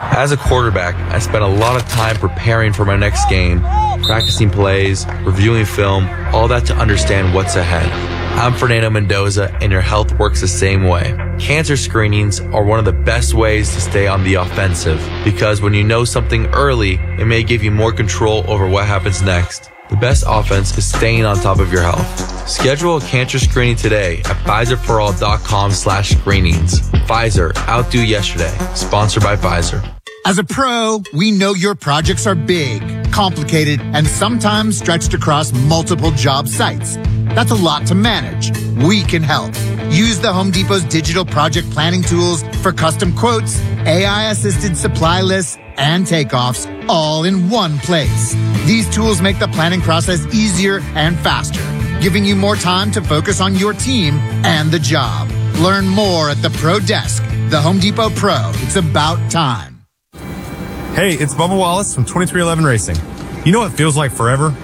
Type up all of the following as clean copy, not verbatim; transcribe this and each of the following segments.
As a quarterback, I spent a lot of time preparing for my next game, practicing plays, reviewing film, all that to understand what's ahead. I'm Fernando Mendoza, and your health works the same way. Cancer screenings are one of the best ways to stay on the offensive, because when you know something early, it may give you more control over what happens next. The best offense is staying on top of your health. Schedule a cancer screening today at PfizerForAll.com/screenings. Pfizer, outdo yesterday. Sponsored by Pfizer. As a pro, we know your projects are big, complicated, and sometimes stretched across multiple job sites. That's a lot to manage. We can help. Use the Home Depot's digital project planning tools for custom quotes, AI-assisted supply lists, and takeoffs all in one place. These tools make the planning process easier and faster, giving you more time to focus on your team and the job. Learn more at the Pro Desk. The Home Depot Pro. It's about time. Hey, it's Bubba Wallace from 2311 Racing. You know what feels like forever?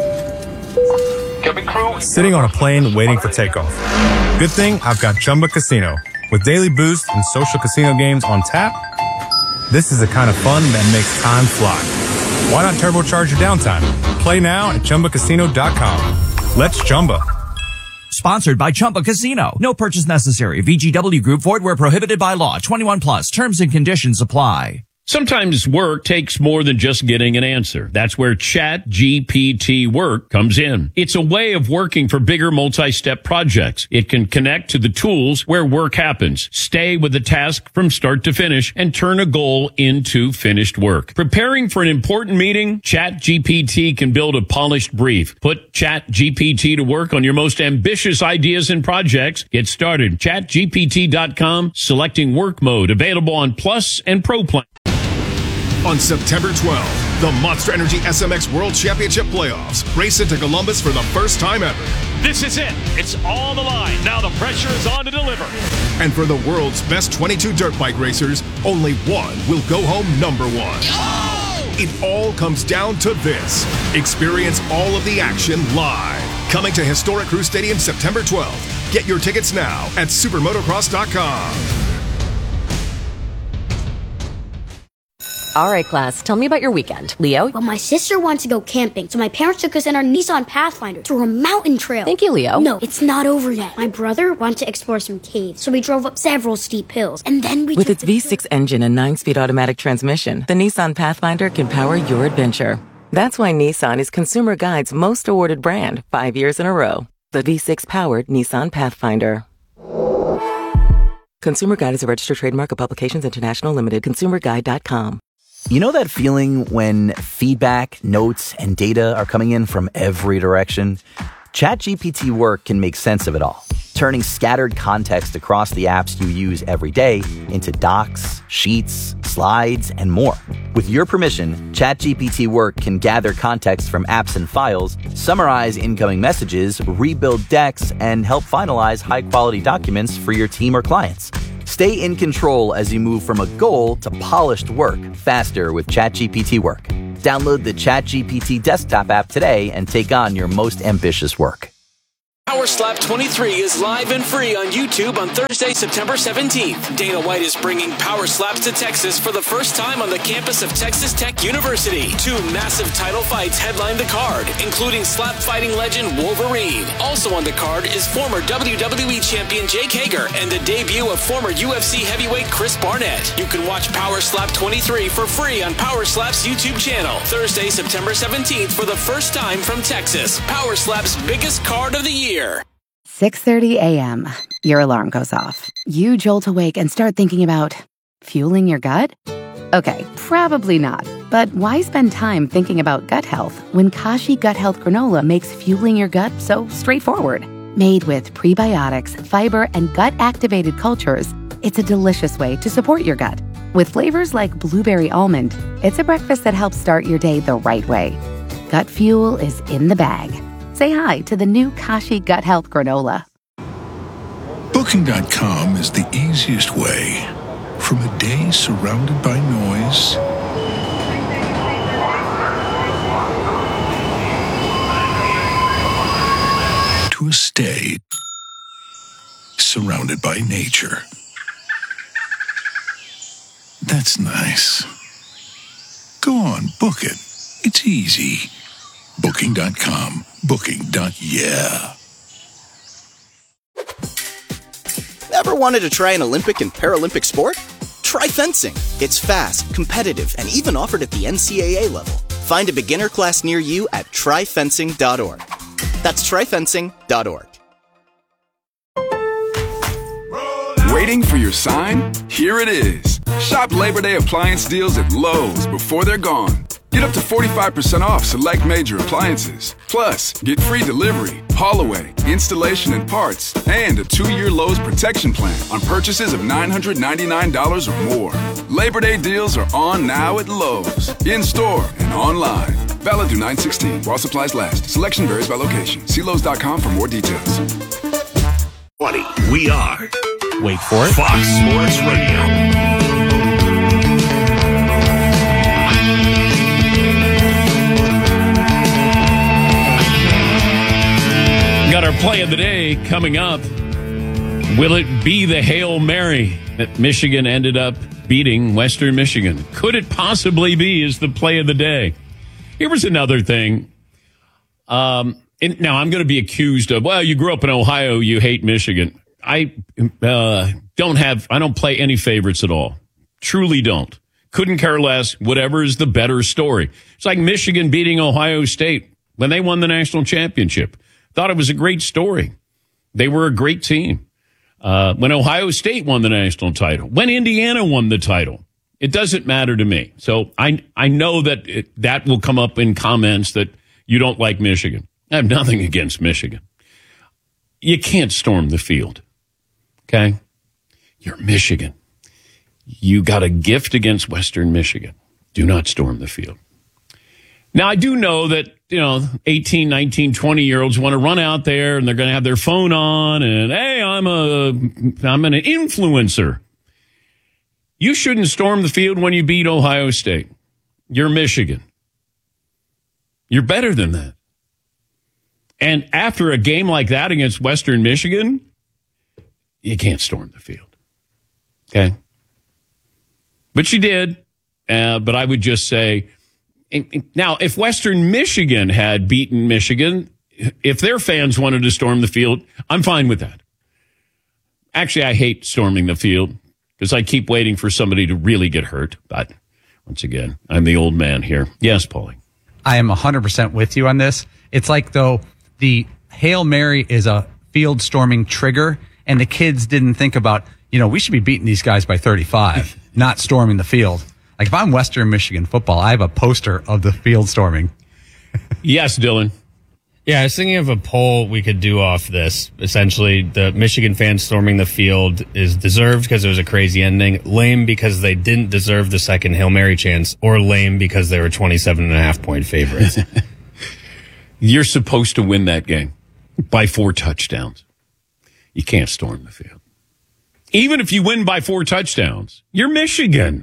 Sitting on a plane waiting for takeoff. Good thing I've got Chumba Casino. With daily boosts and social casino games on tap, this is the kind of fun that makes time fly. Why not turbocharge your downtime? Play now at ChumbaCasino.com. Let's Chumba. Sponsored by Chumba Casino. No purchase necessary. VGW Group. Void where prohibited by law. 21 plus. Terms and conditions apply. Sometimes work takes more than just getting an answer. That's where ChatGPT Work comes in. It's a way of working for bigger multi-step projects. It can connect to the tools where work happens, stay with the task from start to finish, and turn a goal into finished work. Preparing for an important meeting? ChatGPT can build a polished brief. Put ChatGPT to work on your most ambitious ideas and projects. Get started. ChatGPT.com, selecting work mode, available on Plus and Pro plan. On September 12th, the Monster Energy SMX World Championship Playoffs race into Columbus for the first time ever. This is it. It's all the line. Now the pressure is on to deliver. And for the world's best 22 dirt bike racers, only one will go home number one. Oh! It all comes down to this. Experience all of the action live. Coming to Historic Crew Stadium September 12th. Get your tickets now at supermotocross.com. All right, class, tell me about your weekend. Leo? Well, my sister wanted to go camping, so my parents took us in our Nissan Pathfinder through a mountain trail. Thank you, Leo. No, it's not over yet. My brother wanted to explore some caves, so we drove up several steep hills, and then we With its V6 engine and 9-speed automatic transmission, the Nissan Pathfinder can power your adventure. That's why Nissan is Consumer Guide's most awarded brand 5 years in a row. The V6-powered Nissan Pathfinder. Consumer Guide is a registered trademark of Publications International Limited. ConsumerGuide.com. You know that feeling when feedback, notes, and data are coming in from every direction? ChatGPT Work can make sense of it all, turning scattered context across the apps you use every day into docs, sheets, slides, and more. With your permission, ChatGPT Work can gather context from apps and files, summarize incoming messages, rebuild decks, and help finalize high-quality documents for your team or clients. Stay in control as you move from a goal to polished work faster with ChatGPT Work. Download the ChatGPT desktop app today and take on your most ambitious work. Power Slap 23 is live and free on YouTube on Thursday, September 17th. Dana White is bringing Power Slaps to Texas for the first time on the campus of Texas Tech University. 2 massive title fights headline the card, including slap fighting legend Wolverine. Also on the card is former WWE champion Jake Hager and the debut of former UFC heavyweight Chris Barnett. You can watch Power Slap 23 for free on Power Slap's YouTube channel. Thursday, September 17th for the first time from Texas. Power Slap's biggest card of the year. 6:30 a.m. Your alarm goes off. You jolt awake and start thinking about fueling your gut? Okay, probably not. But why spend time thinking about gut health when Kashi Gut Health Granola makes fueling your gut so straightforward? Made with prebiotics, fiber, and gut-activated cultures, it's a delicious way to support your gut. With flavors like blueberry almond, it's a breakfast that helps start your day the right way. Gut fuel is in the bag. Say hi to the new Kashi Gut Health Granola. Booking.com is the easiest way from a day surrounded by noise to a stay surrounded by nature. That's nice. Go on, book it. It's easy. Booking.com. Booking.yeah. Ever wanted to try an Olympic and Paralympic sport? Try fencing. It's fast, competitive, and even offered at the NCAA level. Find a beginner class near you at tryfencing.org. That's tryfencing.org. Waiting for your sign? Here it is. Shop Labor Day appliance deals at Lowe's before they're gone. Get up to 45% off select major appliances. Plus, get free delivery, haul away, installation and parts, and a 2-year Lowe's protection plan on purchases of $999 or more. Labor Day deals are on now at Lowe's, in-store and online. Valid through 9/16 while supplies last. Selection varies by location. See Lowe's.com for more details. We are. Wait for it. Fox Sports Radio. Got our play of the day coming up. Will it be the Hail Mary that Michigan ended up beating Western Michigan? Could it possibly be is the play of the day? Here was another thing. Now I'm going to be accused of, well, you grew up in Ohio, you hate Michigan. I don't play any favorites at all. Truly don't. Couldn't care less. Whatever is the better story. It's like Michigan beating Ohio State when they won the national championship. Thought it was a great story. They were a great team. When Ohio State won the national title, when Indiana won the title, it doesn't matter to me. So I know that that will come up in comments that you don't like Michigan. I have nothing against Michigan. You can't storm the field. Okay? You're Michigan. You got a gift against Western Michigan. Do not storm the field. Now, I do know that, 18, 19, 20-year-olds want to run out there and they're going to have their phone on and, hey, I'm an influencer. You shouldn't storm the field when you beat Ohio State. You're Michigan. You're better than that. And after a game like that against Western Michigan, you can't storm the field. Okay? But you did. But I would just say, now, if Western Michigan had beaten Michigan, if their fans wanted to storm the field, I'm fine with that. Actually, I hate storming the field because I keep waiting for somebody to really get hurt. But once again, I'm the old man here. Yes, Paulie. I am 100% with you on this. It's like, though, the Hail Mary is a field storming trigger, and the kids didn't think about, we should be beating these guys by 35, not storming the field. Like, if I'm Western Michigan football, I have a poster of the field storming. Yes, Dylan. Yeah, I was thinking of a poll we could do off this. Essentially, the Michigan fans storming the field is deserved because it was a crazy ending, lame because they didn't deserve the second Hail Mary chance, or lame because they were 27.5-point favorites. You're supposed to win that game by 4 touchdowns. You can't storm the field. Even if you win by 4 touchdowns, you're Michigan.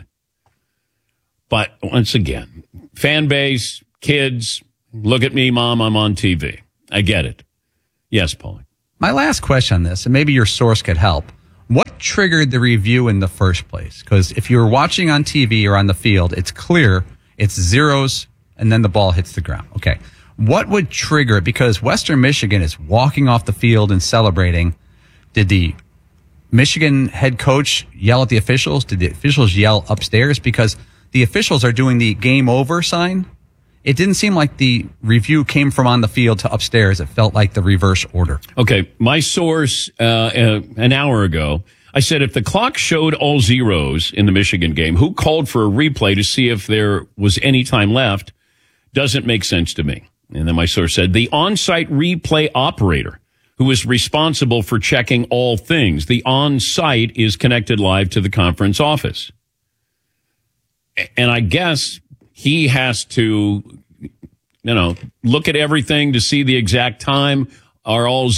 But once again, fan base, kids, look at me, Mom, I'm on TV. I get it. Yes, Paulie. My last question on this, and maybe your source could help. What triggered the review in the first place? Because if you were watching on TV or on the field, it's clear it's zeros and then the ball hits the ground. Okay. What would trigger it? Because Western Michigan is walking off the field and celebrating. Did the Michigan head coach yell at the officials? Did the officials yell upstairs? Because the officials are doing the game over sign. It didn't seem like the review came from on the field to upstairs. It felt like the reverse order. Okay, my source an hour ago, I said if the clock showed all zeros in the Michigan game, who called for a replay to see if there was any time left doesn't make sense to me. And then my source said the on-site replay operator who is responsible for checking all things. The on-site is connected live to the conference office. And I guess he has to, look at everything to see the exact time are all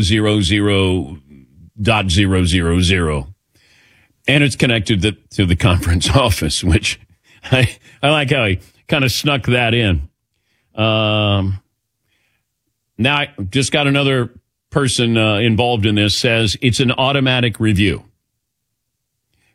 0:0:0:0. And it's connected to the conference office, which I like how he kind of snuck that in. Now I just got another person involved in this says it's an automatic review.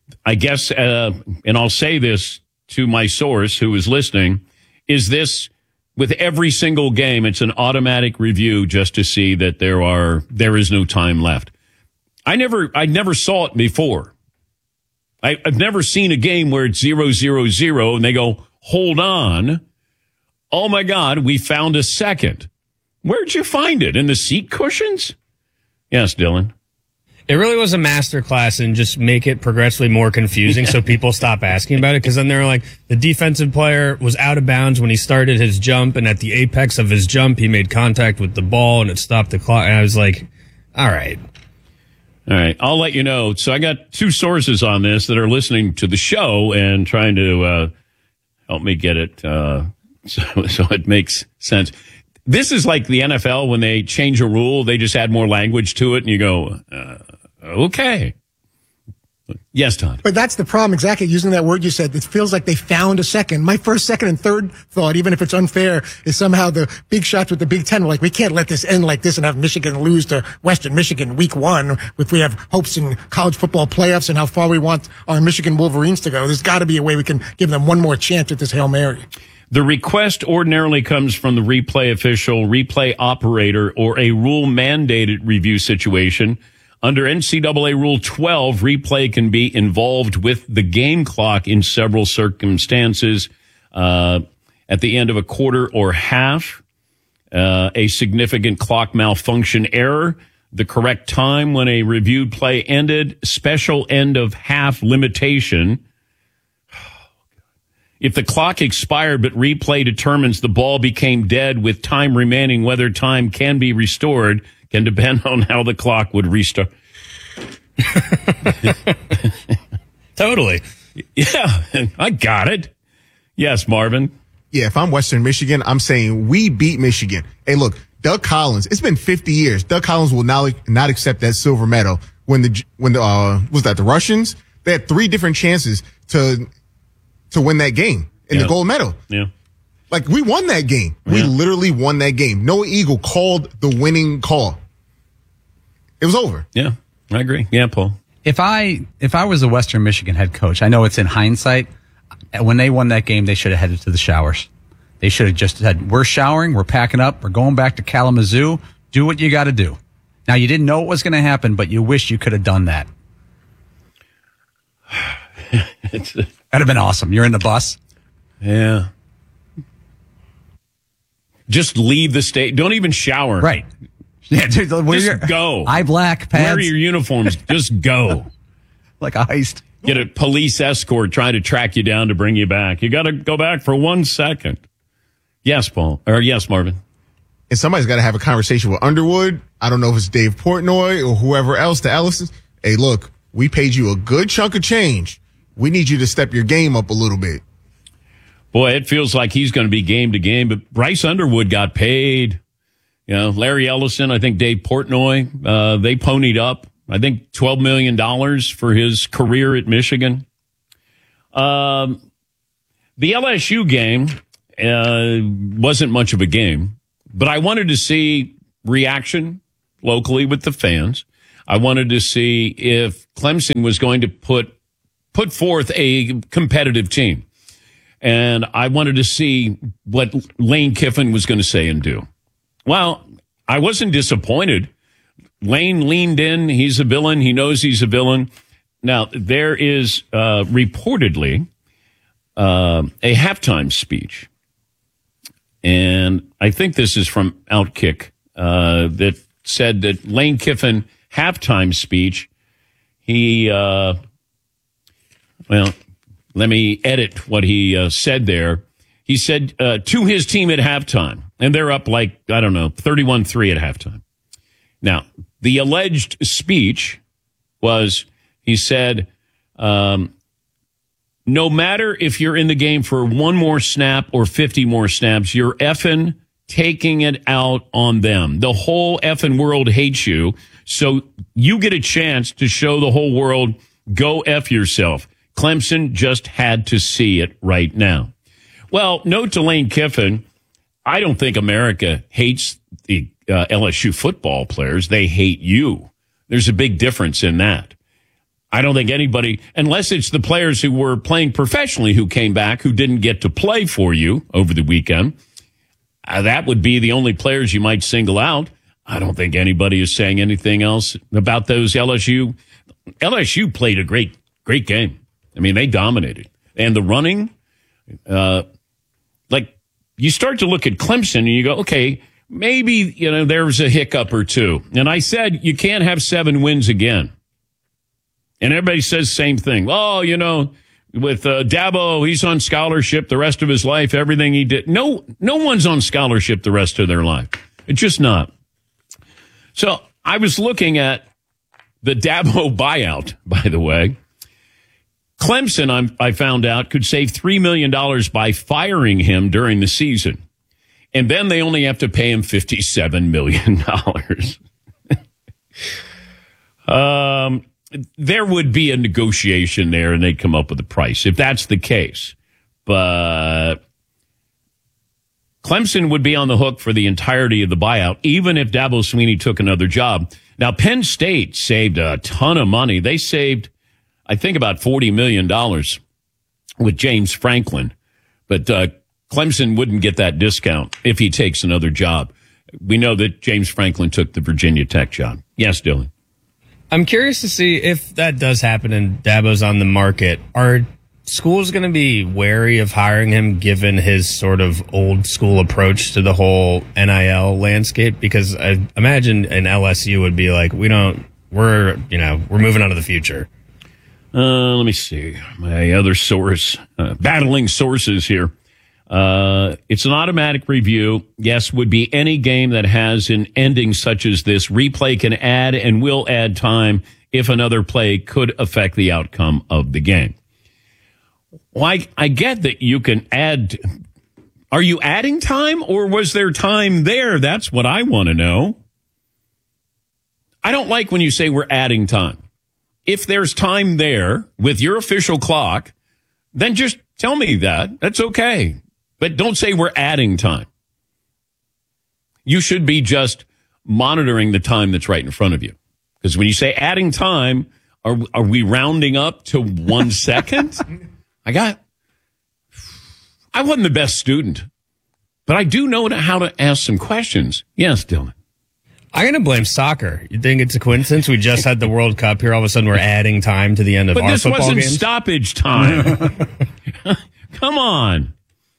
I guess, and I'll say this to my source who is listening, is this with every single game, it's an automatic review just to see that there is no time left. I never saw it before. I've never seen a game where it's 0-0-0 and they go, hold on. Oh my God, we found a second. Where'd you find it? In the seat cushions? Yes, Dylan. It really was a masterclass in just make it progressively more confusing so people stop asking about it. Because then they're like, the defensive player was out of bounds when he started his jump, and at the apex of his jump, he made contact with the ball, and it stopped the clock. And I was like, all right. All right, I'll let you know. So I got two sources on this that are listening to the show and trying to help me get it so it makes sense. This is like the NFL when they change a rule, they just add more language to it, and you go, okay. Yes, Todd. But that's the problem, exactly. Using that word you said, it feels like they found a second. My first, second, and third thought, even if it's unfair, is somehow the big shots with the Big Ten were like, we can't let this end like this and have Michigan lose to Western Michigan week 1 if we have hopes in college football playoffs and how far we want our Michigan Wolverines to go. There's got to be a way we can give them one more chance at this Hail Mary. The request ordinarily comes from the replay official, replay operator, or a rule-mandated review situation. Under NCAA Rule 12, replay can be involved with the game clock in several circumstances. At the end of a quarter or half, a significant clock malfunction error, the correct time when a reviewed play ended, special end of half limitation. If the clock expired but replay determines the ball became dead with time remaining, whether time can be restored can depend on how the clock would restart. Totally. Yeah, I got it. Yes, Marvin. Yeah, if I'm Western Michigan, I'm saying we beat Michigan. Hey, look, Doug Collins, it's been 50 years. Doug Collins will not accept that silver medal. When the was that the Russians? They had 3 different chances to win that game in the gold medal. Yeah. Like, we won that game. We literally won that game. Noah Eagle called the winning call. It was over. Yeah, I agree. Yeah, Paul. If I was a Western Michigan head coach, I know it's in hindsight. When they won that game, they should have headed to the showers. They should have just said, we're showering, we're packing up, we're going back to Kalamazoo. Do what you got to do. Now, you didn't know what was going to happen, but you wish you could have done that. That'd have been awesome. You're in the bus. Yeah. Just leave the state. Don't even shower. Right. Yeah, dude, just go. Eye black pads. Wear your uniforms. Just go. Like a heist. Get a police escort trying to track you down to bring you back. You got to go back for 1 second. Yes, Paul. Or yes, Marvin. And somebody's got to have a conversation with Underwood. I don't know if it's Dave Portnoy or whoever else, the Ellisons. Hey, look, we paid you a good chunk of change. We need you to step your game up a little bit. Boy, it feels like he's going to be game to game, but Bryce Underwood got paid. You know, Larry Ellison, I think Dave Portnoy, they ponied up, I think $12 million for his career at Michigan. The LSU game wasn't much of a game, but I wanted to see reaction locally with the fans. I wanted to see if Clemson was going to put forth a competitive team. And I wanted to see what Lane Kiffin was going to say and do. Well, I wasn't disappointed. Lane leaned in. He's a villain. He knows he's a villain. Now, there is reportedly a halftime speech. And I think this is from Outkick that said that Lane Kiffin halftime speech, he, well, let me edit what he said there. He said to his team at halftime, and they're up like, I don't know, 31-3 at halftime. Now, the alleged speech was, he said, no matter if you're in the game for 1 more snap or 50 more snaps, you're effing taking it out on them. The whole effing world hates you, so you get a chance to show the whole world, go F yourself. Clemson just had to see it right now. Well, note to Lane Kiffin, I don't think America hates the LSU football players. They hate you. There's a big difference in that. I don't think anybody, unless it's the players who were playing professionally who came back, who didn't get to play for you over the weekend, that would be the only players you might single out. I don't think anybody is saying anything else about those LSU. LSU played a great game. I mean, they dominated. And the running, you start to look at Clemson and you go, okay, maybe, there's a hiccup or two. And I said, you can't have 7 wins again. And everybody says the same thing. Oh, with Dabo, he's on scholarship the rest of his life, everything he did. No one's on scholarship the rest of their life. It's just not. So I was looking at the Dabo buyout, by the way. Clemson, I found out, could save $3 million by firing him during the season. And then they only have to pay him $57 million. There would be a negotiation there, and they'd come up with a price if that's the case. But Clemson would be on the hook for the entirety of the buyout, even if Dabo Swinney took another job. Now, Penn State saved a ton of money. They saved, I think, about $40 million with James Franklin. But Clemson wouldn't get that discount if he takes another job. We know that James Franklin took the Virginia Tech job. Yes, Dylan. I'm curious to see if that does happen and Dabo's on the market. Are schools going to be wary of hiring him given his sort of old school approach to the whole NIL landscape? Because I imagine an LSU would be like, we're moving on to the future. Let me see. My other source, battling sources here. It's an automatic review. Yes, would be any game that has an ending such as this. Replay can add and will add time if another play could affect the outcome of the game. Well, I get that you can add. Are you adding time or was there time there? That's what I want to know. I don't like when you say we're adding time. If there's time there with your official clock, then just tell me that. That's okay. But don't say we're adding time. You should be just monitoring the time that's right in front of you. Because when you say adding time, are we rounding up to 1 second? I wasn't the best student, but I do know how to ask some questions. Yes, Dylan. I'm going to blame soccer. You think it's a coincidence? We just had the World Cup here. All of a sudden, we're adding time to the end of our football games. But this wasn't stoppage time. Come on.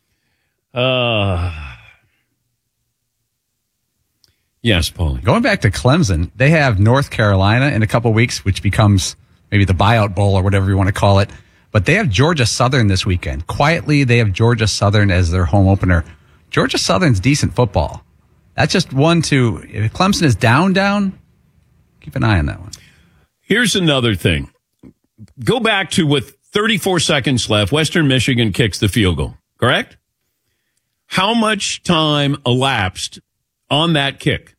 Yes, Paulie. Going back to Clemson, they have North Carolina in a couple weeks, which becomes maybe the buyout bowl or whatever you want to call it. But they have Georgia Southern this weekend. Quietly, they have Georgia Southern as their home opener. Georgia Southern's decent football. That's just one to, if Clemson is down, keep an eye on that one. Here's another thing. Go back to with 34 seconds left, Western Michigan kicks the field goal, correct? How much time elapsed on that kick?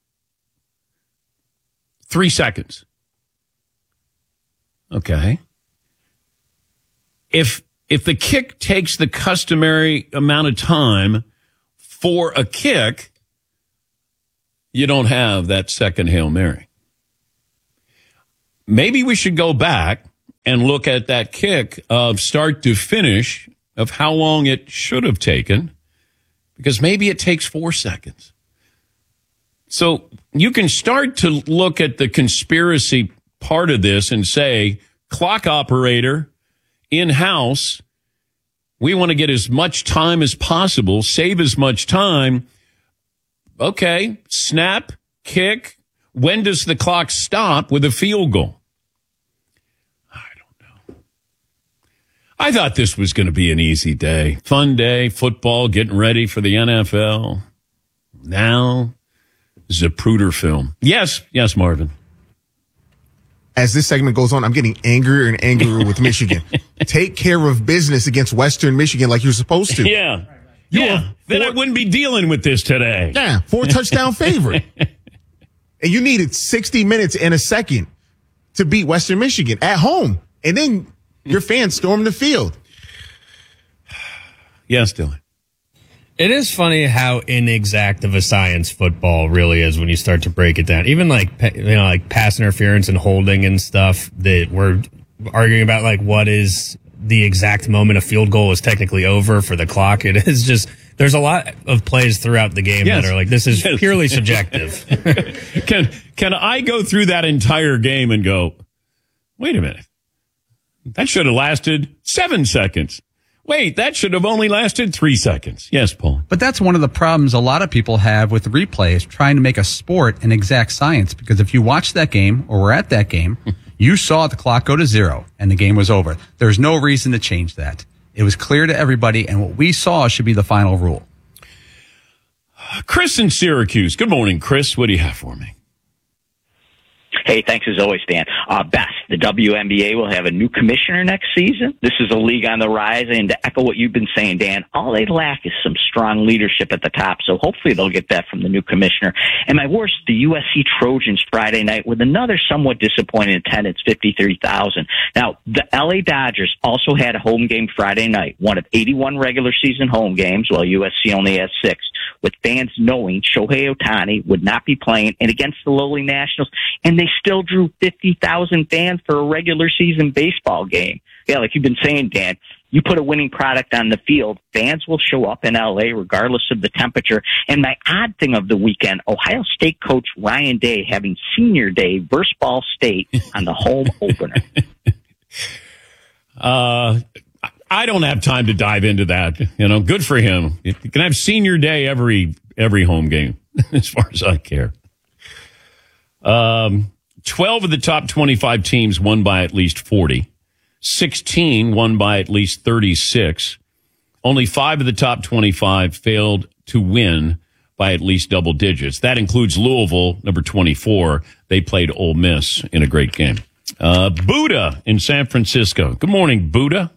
3 seconds. Okay. If the kick takes the customary amount of time for a kick, you don't have that second Hail Mary. Maybe we should go back and look at that kick of start to finish of how long it should have taken, because maybe it takes 4 seconds. So you can start to look at the conspiracy part of this and say, clock operator, in-house, we want to get as much time as possible, save as much time. Okay, snap, kick. When does the clock stop with a field goal? I don't know. I thought this was going to be an easy day. Fun day, football, getting ready for the NFL. Now, Zapruder film. Yes, Marvin. As this segment goes on, I'm getting angrier and angrier with Michigan. Take care of business against Western Michigan like you're supposed to. Yeah. Then I wouldn't be dealing with this today. Yeah, 4-touchdown favorite. And you needed 60 minutes and a second to beat Western Michigan at home. And then your fans stormed the field. Yes, Dylan. It is funny how inexact of a science football really is when you start to break it down. Even like pass interference and holding and stuff that were arguing about like what is the exact moment a field goal is technically over for the clock. It is just, there's a lot of plays throughout the game that are like, this is purely subjective. Can I go through that entire game and go, wait a minute, that should have lasted 7 seconds. Wait, that should have only lasted 3 seconds. Yes, Paul. But that's one of the problems a lot of people have with replays, trying to make a sport an exact science. Because if you watch that game or were at that game, you saw the clock go to 0 and the game was over. There's no reason to change that. It was clear to everybody, and what we saw should be the final rule. Chris in Syracuse. Good morning, Chris. What do you have for me? Hey, thanks as always, Dan. Best, the WNBA will have a new commissioner next season. This is a league on the rise, and to echo what you've been saying, Dan, all they lack is some strong leadership at the top, so hopefully they'll get that from the new commissioner. And my worst, the USC Trojans Friday night with another somewhat disappointing attendance, 53,000. Now, the LA Dodgers also had a home game Friday night, one of 81 regular season home games, while USC only has 6, with fans knowing Shohei Ohtani would not be playing, and against the lowly Nationals, and they still drew 50,000 fans for a regular season baseball game. Yeah, like you've been saying, Dan, you put a winning product on the field, fans will show up in LA regardless of the temperature. And my odd thing of the weekend, Ohio State coach Ryan Day having senior day versus Ball State on the home opener. I don't have time to dive into that. You know, good for him. You can have senior day every home game, as far as I care. 12 of the top 25 teams won by at least 40. 16 won by at least 36. Only 5 of the top 25 failed to win by at least double digits. That includes Louisville, number 24. They played Ole Miss in a great game. Buddha in San Francisco. Good morning, Buddha.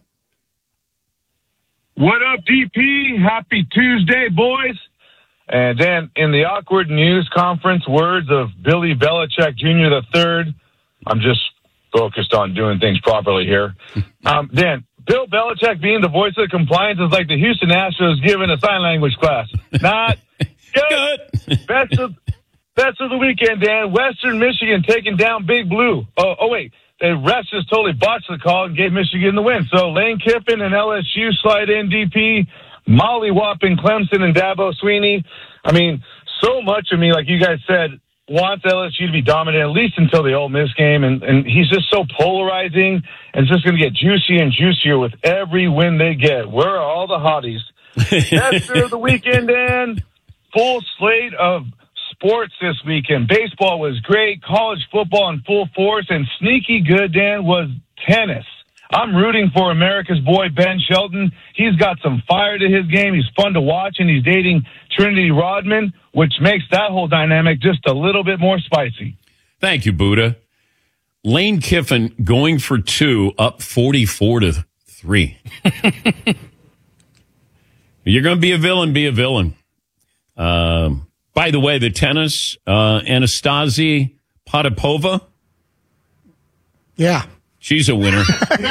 What up, DP? Happy Tuesday, boys. And then in the awkward news conference words of Billy Belichick Jr. III, I'm just focused on doing things properly here. Dan, Bill Belichick being the voice of compliance is like the Houston Astros giving a sign language class. Not good. Best of the weekend, Dan. Western Michigan taking down Big Blue. Oh wait. The refs just totally botched the call and gave Michigan the win. So Lane Kiffin and LSU slide in, DP. Molly whopping Clemson and Dabo Sweeney. I mean, so much of me, like you guys said, wants LSU to be dominant, at least until the Ole Miss game. And he's just so polarizing, and it's just going to get juicier and juicier with every win they get. Where are all the hotties? That's of the weekend, Dan. Full slate of sports this weekend. Baseball was great. College football in full force. And sneaky good, Dan, was tennis. I'm rooting for America's boy, Ben Shelton. He's got some fire to his game. He's fun to watch, and he's dating Trinity Rodman, which makes that whole dynamic just a little bit more spicy. Thank you, Buddha. Lane Kiffin going for 2, up 44-3. You're going to be a villain, be a villain. By the way, the tennis, Anastasia Potapova. Yeah. She's a winner.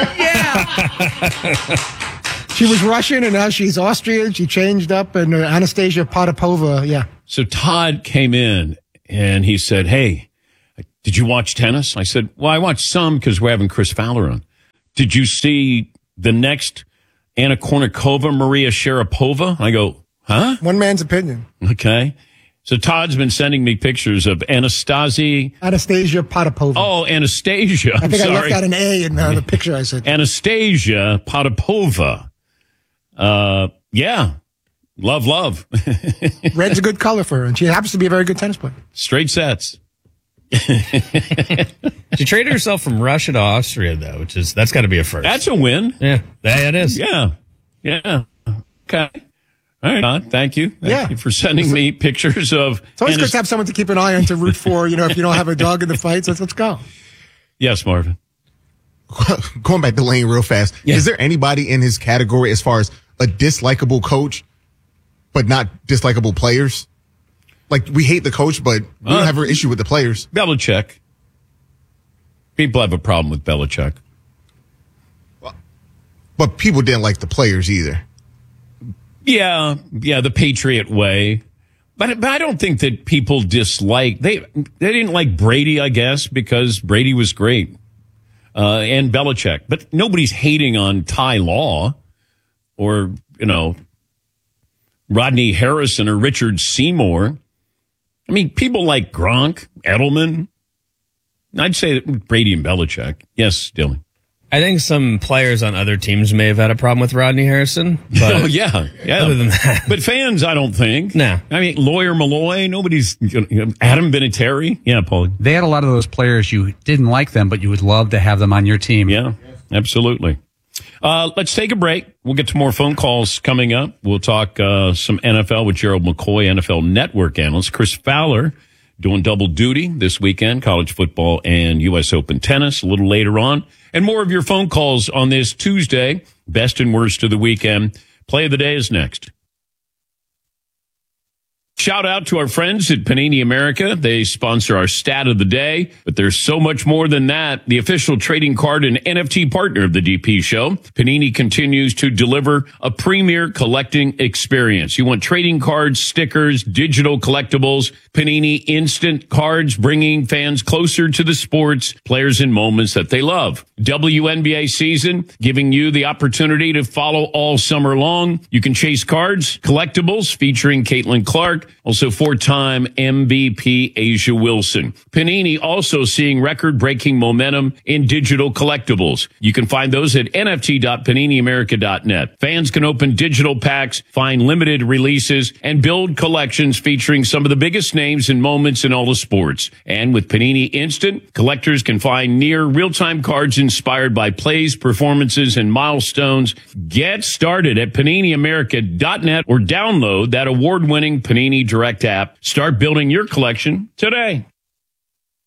She was Russian, and now she's Austrian. She changed up, and Anastasia Potapova, yeah. So Todd came in, and he said, hey, did you watch tennis? I said, well, I watched some because we're having Chris Fowler on. Did you see the next Anna Kournikova, Maria Sharapova? I go, huh? One man's opinion. Okay. So Todd's been sending me pictures of Anastasia Potapova. Oh, Anastasia. I think I left out an A in the picture I said. Anastasia Potapova. Yeah. Love. Red's a good color for her, and she happens to be a very good tennis player. Straight sets. She traded herself from Russia to Austria, though, that's got to be a first. That's a win. Yeah, it is. Yeah. Okay. All right, Todd, thank you. Thank you for sending me pictures of... It's always good to have someone to keep an eye on to root for, if you don't have a dog in the fight. So let's go. Yes, Marvin. Going back to Lane real fast. Yeah. Is there anybody in his category as far as a dislikable coach, but not dislikable players? Like, we hate the coach, but we don't have an issue with the players. Belichick. People have a problem with Belichick. But people didn't like the players either. Yeah, the Patriot way. But I don't think that people dislike... They didn't like Brady, I guess, because Brady was great. and Belichick. But nobody's hating on Ty Law or, Rodney Harrison or Richard Seymour. I mean, people like Gronk, Edelman. I'd say Brady and Belichick. Yes, Dylan. I think some players on other teams may have had a problem with Rodney Harrison. But oh, yeah. Other than that. But fans, I don't think. No. I mean, Lawyer Malloy, nobody's, Adam Vinatieri. Yeah, Paul. They had a lot of those players you didn't like them, but you would love to have them on your team. Yeah, absolutely. Let's take a break. We'll get to more phone calls coming up. We'll talk some NFL with Gerald McCoy, NFL Network analyst. Chris Fowler doing double duty this weekend, college football and U.S. Open tennis a little later on. And more of your phone calls on this Tuesday, best and worst of the weekend. Play of the day is next. Shout out to our friends at Panini America. They sponsor our stat of the day, but there's so much more than that. The official trading card and NFT partner of the DP show, Panini continues to deliver a premier collecting experience. You want trading cards, stickers, digital collectibles, Panini Instant Cards, bringing fans closer to the sports, players, and moments that they love. WNBA season, giving you the opportunity to follow all summer long. You can chase cards, collectibles featuring Caitlin Clark, also four-time MVP Asia Wilson. Panini also seeing record-breaking momentum in digital collectibles. You can find those at nft.paniniamerica.net. Fans can open digital packs, find limited releases, and build collections featuring some of the biggest names and moments in all the sports. And with Panini Instant, collectors can find near real-time cards inspired by plays, performances, and milestones. Get started at paniniamerica.net or download that award-winning Panini Direct app. Start building your collection today.